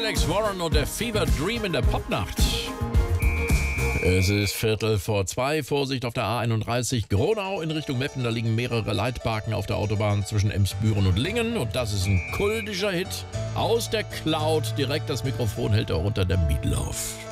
Alex Warren und der Fever Dream in der Popnacht. Es ist 1:45. Vorsicht auf der A31 Gronau in Richtung Meppen. Da liegen mehrere Leitbarken auf der Autobahn zwischen Emsbüren und Lingen. Und das ist ein kultischer Hit aus der Cloud. Direkt das Mikrofon hält er unter der Meatloaf.